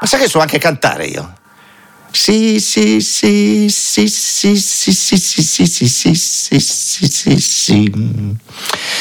sai che so anche cantare io? Sì, sì, sì, sì, sì, sì, sì, sì, sì, sì, sì, sì, sì, sì, sì.